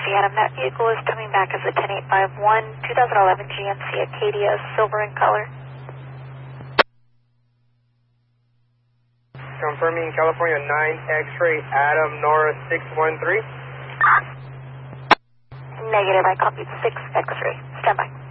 copy, Adam. That vehicle is coming back as a 10851 2011 GMC Acadia, silver in color. Confirming California 9 X-ray, Adam, Nora 613. Negative, I copied 6 X-ray. Stand by.